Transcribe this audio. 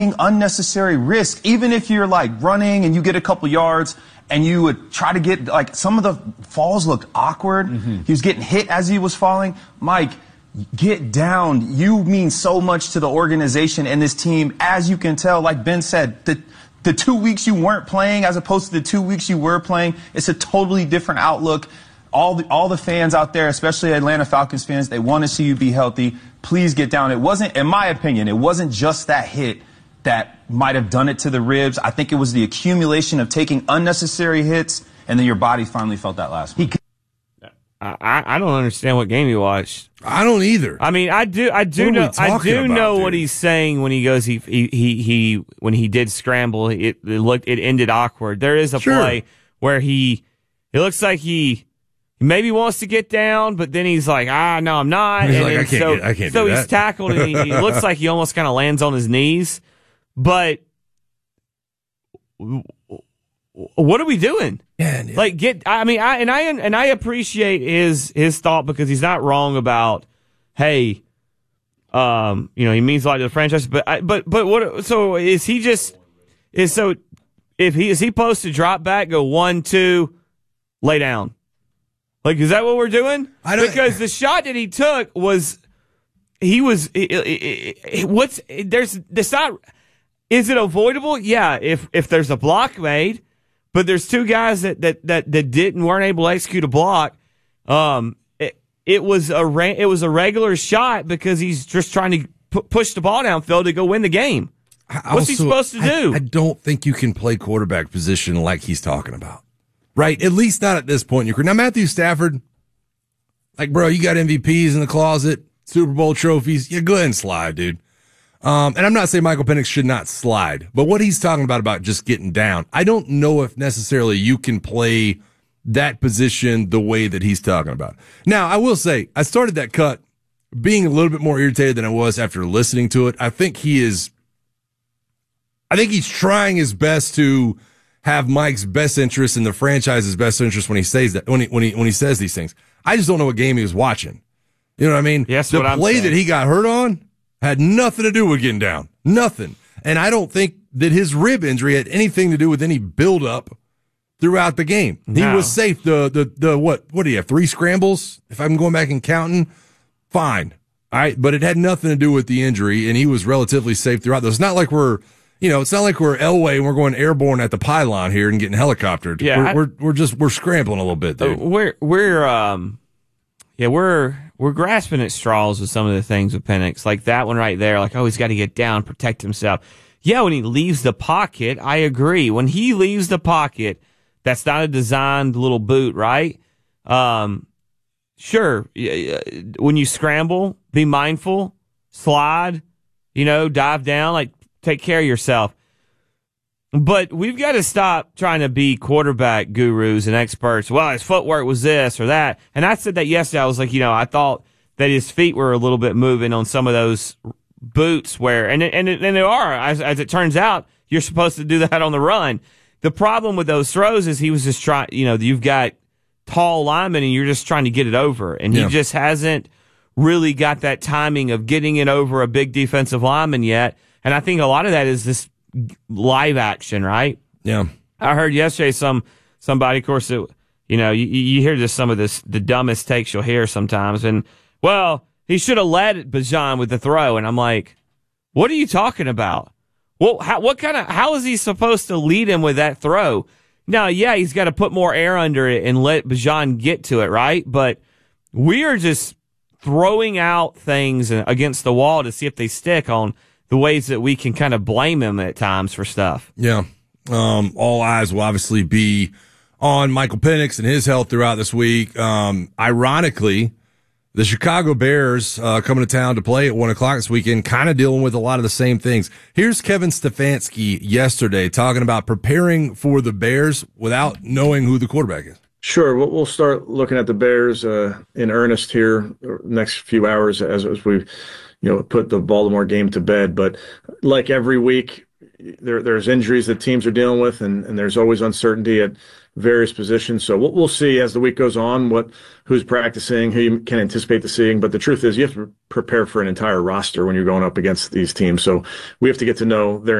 unnecessary risk, even if you're like running and you get a couple yards and you would try to get, like, some of the falls looked awkward. He was getting hit as he was falling. Mike, get down. You mean so much to the organization and this team. As you can tell, like Ben said, the 2 weeks you weren't playing as opposed to the 2 weeks you were playing, it's a totally different outlook. All the fans out there, especially Atlanta Falcons fans, they want to see you be healthy. Please get down. It wasn't, in my opinion, it wasn't just that hit that might have done it to the ribs. I think it was the accumulation of taking unnecessary hits, and then your body finally felt that last one. I don't understand what game he watched. I don't either. I mean, I do know what he's saying when he goes. He when he did scramble, it ended awkward. There is a play where it looks like he maybe wants to get down, but then he's like, no, I'm not. He's and like, I can't do that. So he's tackled, and he looks like he almost kind of lands on his knees. But what are we doing? Yeah. Like, I appreciate his thought, because he's not wrong about, hey, he means a lot to the franchise. But what? So is he just is he supposed to drop back, go 1, 2, lay down? Like, is that what we're doing? Because the shot that he took was, is it avoidable? Yeah, if there's a block made, but there's two guys that weren't able to execute a block. It was a regular shot because he's just trying to push the ball downfield to go win the game. What's he supposed to do? I don't think you can play quarterback position like he's talking about. Right? At least not at this point in your career. Now, Matthew Stafford, like, bro, you got MVPs in the closet, Super Bowl trophies. Yeah, go ahead and slide, dude. And I'm not saying Michael Penix should not slide, but what he's talking about just getting down, I don't know if necessarily you can play that position the way that he's talking about. Now, I will say, I started that cut being a little bit more irritated than I was after listening to it. I think he's trying his best to have Mike's best interest and the franchise's best interest when he says that, when he says these things. I just don't know what game he was watching. You know what I mean? Yes, the what I'm play saying. that he got hurt on had nothing to do with getting down. Nothing. And I don't think that his rib injury had anything to do with any buildup throughout the game. No. He was safe. What do you have? 3 scrambles? If I'm going back and counting, fine. All right. But it had nothing to do with the injury, and he was relatively safe throughout. It's not like we're Elway and we're going airborne at the pylon here and getting helicoptered. Yeah, we're scrambling a little bit, dude. We're grasping at straws with some of the things with Penix, like that one right there. Like, he's got to get down, protect himself. Yeah, when he leaves the pocket, I agree. When he leaves the pocket, that's not a designed little boot, right? Sure. When you scramble, be mindful, slide, dive down, like, take care of yourself. But we've got to stop trying to be quarterback gurus and experts. Well, his footwork was this or that. And I said that yesterday. I was like, I thought that his feet were a little bit moving on some of those boots where, and they are, as it turns out, you're supposed to do that on the run. The problem with those throws is he was just trying, you've got tall linemen and you're just trying to get it over. And he just hasn't really got that timing of getting it over a big defensive lineman yet. And I think a lot of that is this live action, right? Yeah. I heard yesterday somebody, of course, you hear just some of the dumbest takes you'll hear sometimes. And, well, he should have led Bijan with the throw. And I'm like, what are you talking about? Well, how is he supposed to lead him with that throw? Now, yeah, he's got to put more air under it and let Bijan get to it, right? But we are just throwing out things against the wall to see if they stick on the ways that we can kind of blame him at times for stuff. Yeah. All eyes will obviously be on Michael Penix and his health throughout this week. Ironically, the Chicago Bears coming to town to play at 1 o'clock this weekend, kind of dealing with a lot of the same things. Here's Kevin Stefanski yesterday talking about preparing for the Bears without knowing who the quarterback is. Sure. We'll start looking at the Bears in earnest here next few hours as we put the Baltimore game to bed. But like every week, there's injuries that teams are dealing with, and there's always uncertainty at various positions. So we'll see as the week goes on who's practicing, who you can anticipate to seeing. But the truth is, you have to prepare for an entire roster when you're going up against these teams. So we have to get to know their